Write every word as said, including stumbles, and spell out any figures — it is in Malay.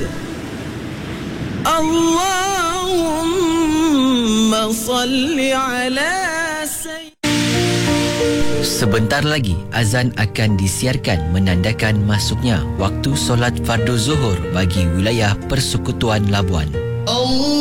Allahumma salli ala sayyidina. Sebentar lagi azan akan disiarkan menandakan masuknya waktu solat fardu zuhur bagi wilayah Persekutuan Labuan. Allah